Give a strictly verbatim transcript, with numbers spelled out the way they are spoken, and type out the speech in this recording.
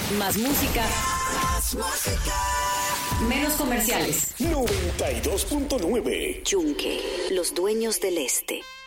Más música. Más música. Menos comerciales. noventa y dos punto nueve. Yunque, los dueños del este.